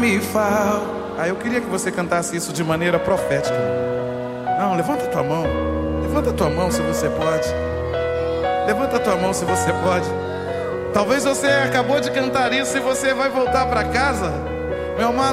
me falta. Eu queria que você cantasse isso de maneira profética. Não, levanta a tua mão. Levanta a tua mão se você pode. Levanta a tua mão se você pode. Talvez você acabou de cantar isso e você vai voltar para casa. Meu amado,